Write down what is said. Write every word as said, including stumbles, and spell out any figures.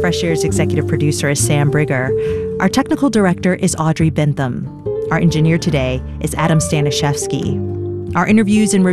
Fresh Air's executive producer is Sam Brigger. Our technical director is Audrey Bentham. Our engineer today is Adam Stanishevsky. Our interviews and